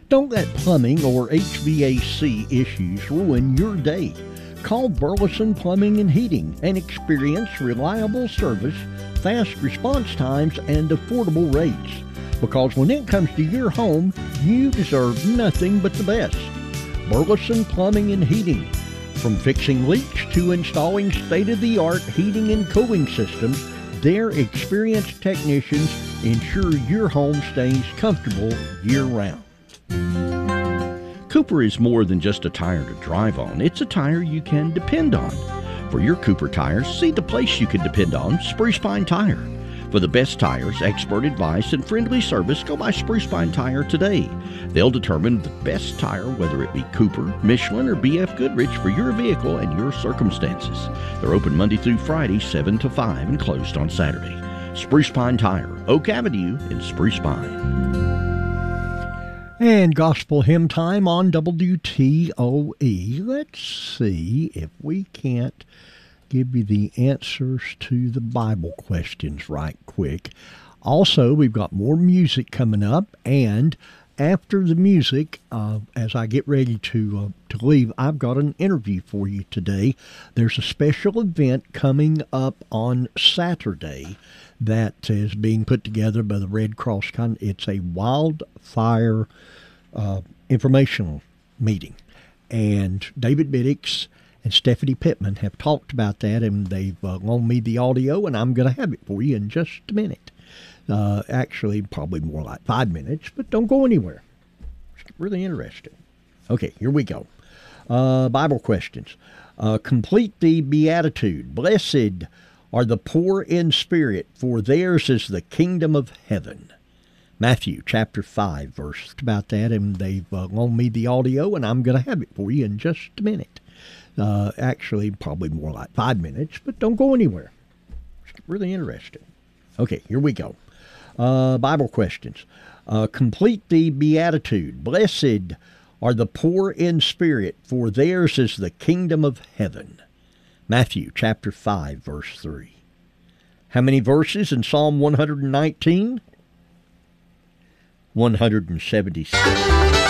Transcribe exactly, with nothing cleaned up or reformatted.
Don't let plumbing or H V A C issues ruin your day. Call Burleson Plumbing and Heating and experience reliable service, fast response times, and affordable rates. Because when it comes to your home, you deserve nothing but the best. Burleson Plumbing and Heating. From fixing leaks to installing state-of-the-art heating and cooling systems, their experienced technicians ensure your home stays comfortable year-round. Cooper is more than just a tire to drive on. It's a tire you can depend on. For your Cooper tires, see the place you can depend on, Spruce Pine Tire. For the best tires, expert advice, and friendly service, go by Spruce Pine Tire today. They'll determine the best tire, whether it be Cooper, Michelin, or B F Goodrich for your vehicle and your circumstances. They're open Monday through Friday, seven to five, and closed on Saturday. Spruce Pine Tire, Oak Avenue in Spruce Pine. And gospel hymn time on W T O E. Let's see if we can't give you the answers to the Bible questions right quick. Also, we've got more music coming up, and after the music, uh, as I get ready to uh, to leave, I've got an interview for you today. There's a special event coming up on Saturday that is being put together by the Red Cross. It's a wildfire uh, informational meeting, and David Biddix and Stephanie Pittman have talked about that, and they've uh, loaned me the audio, and I'm going to have it for you in just a minute. Uh, actually, probably more like five minutes, but don't go anywhere. It's really interesting. Okay, here we go. Uh, Bible questions. Uh, complete the Beatitude. Blessed are the poor in spirit, for theirs is the kingdom of heaven. Matthew chapter five, verse about that, and they've uh, loaned me the audio, and I'm going to have it for you in just a minute. Uh, actually, probably more like five minutes, but don't go anywhere. It's really interesting. Okay, here we go. Uh, Bible questions. Uh, complete the Beatitude. Blessed are the poor in spirit, for theirs is the kingdom of heaven. Matthew chapter five, verse three. How many verses in Psalm one hundred nineteen? one hundred seventy-six.